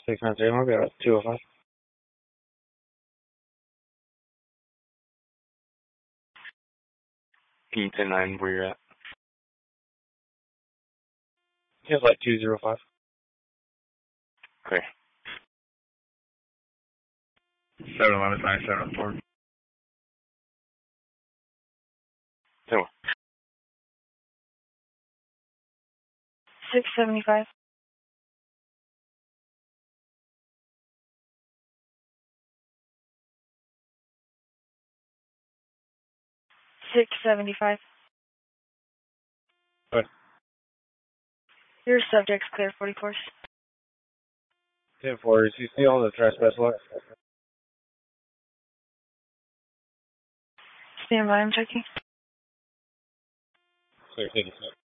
693, I'll be at 205. Can you 10-9 where you're at? Feels like 205. Okay. 711-974. So, 675. 675. Good. Your subject's clear 44. 10-4, is he still on the trespass log? Stand by, I'm checking. Clear, thank you.